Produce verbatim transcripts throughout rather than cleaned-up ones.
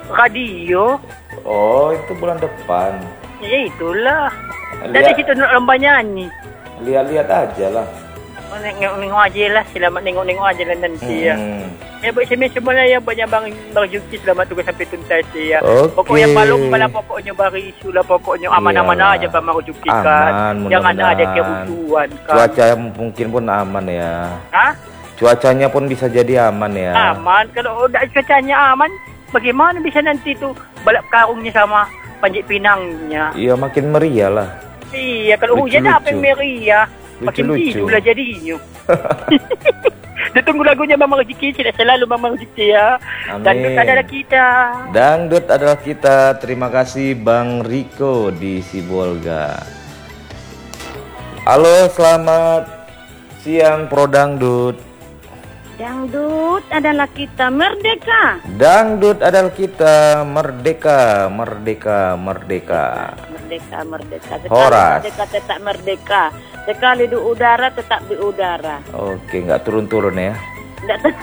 radio. Oh, itu bulan depan. Ya itulah. Lihat. Dari situ lomba nyanyi. Lihat-lihat aja lah. Oh, nengok-nengok aja lah. Selamat nengok-nengok aja lah nanti ya. Hmm. Ya buat semua lah ya. Banyak bang Bang Juki selamat tugas sampai tuntas ya. Okay. Pokoknya balong malah pokoknya bari isu lah. Pokoknya aman-aman Iyalah. aja Bang Juki Aman, kan. Jangan mudah-mudahan. ada kerusuhan kan. Cuaca mungkin pun aman ya. Hah? Cuacanya pun bisa jadi aman ya. Aman. Kalau udah cuacanya aman, bagaimana bisa nanti tuh balap karungnya sama Panjat Pinangnya? Iya, makin meriah lah. Iya, kalau hujan apa yang meriah? Makin Lucu-lucu. tidur lah jadinya. Ditunggu lagunya Mama Rezeki, tidak selalu Mama Rezeki ya. Amin. Dangdut adalah kita. Dangdut adalah kita. Terima kasih Bang Riko di Sibolga. Halo, selamat siang Pro Dangdut. Dangdut adalah kita merdeka. Dangdut adalah kita merdeka, merdeka, merdeka. Merdeka, merdeka. Sekali Horas. merdeka tetap merdeka. Sekali di udara tetap di udara. Oke, nggak turun-turun ya. Nggak ter-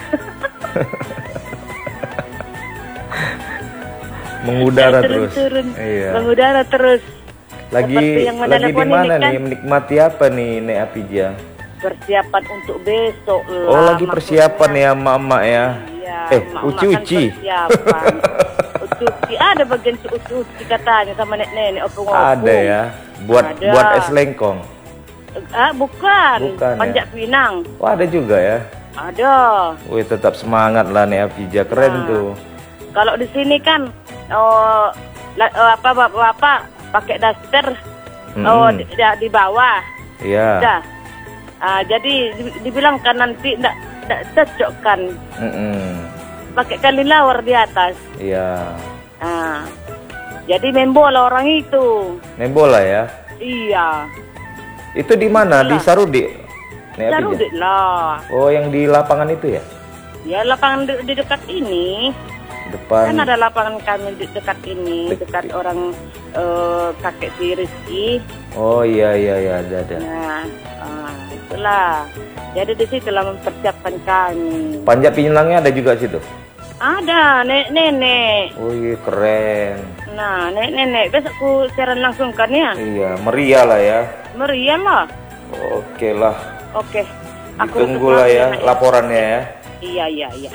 Mengudara nggak terus. turun-turun. Iya. Mengudara terus. Lagi Seperti yang lagi di menelpon ini mana kan. nih? Menikmati apa nih, Nek Apija? Persiapan untuk besok lah. Oh, lagi persiapan maksudnya. ya, Emak-emak ya. Iya, Eh, emak-emak uci-uci. kan persiapan. Uci-uci ada bagian uci-uci katanya sama nenek-nenek opung-opung. Ada ya. Buat Ada. buat es lengkong. Ah, bukan. Bukan, Panjat ya? Pinang. Oh, ada juga ya. Ada. Wih, tetap semangat lah Nek Apija, keren Nah. tuh. Kalau di sini kan oh, la- oh, apa bapak-bapak pakai daster Mm-mm. oh di, di- di bawah. Iya. Udah. Ah, jadi di- dibilang kan nanti enggak enggak cocok kan Mm-mm. pakai kelilawar di atas. Iya. Ah. Jadi main bola orang itu. Main bola ya. Iya. Itu di mana? Di Sarudi. Nek Apija? Sarudit lah. Oh, yang di lapangan itu ya? Ya lapangan di, di dekat ini. Depan. Kan ada lapangan kami di dekat ini, Dek- dekat orang eh, kakek si Rizky. Oh iya iya iya, ada ada. Nah, ah, itulah. Jadi di situ lah mempersiapkan kami. Panjat Pinangnya ada juga situ. Ada nenek-nenek. Oh iya, keren. Nah, nenek-nenek besok ku siaran langsung kan ya. Iya, meriah lah ya. Meriah lah. Oke lah. Oke. Ditunggulah ya tutup laporannya ya. Iya, iya, iya.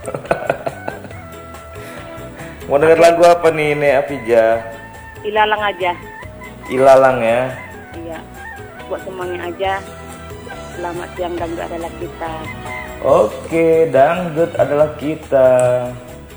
Mau denger lagu apa nih Nek Apija? Ilalang aja. Ilalang ya. Iya. Buat semuanya aja. Selamat siang, dangdut adalah kita. Oke, dangdut adalah kita.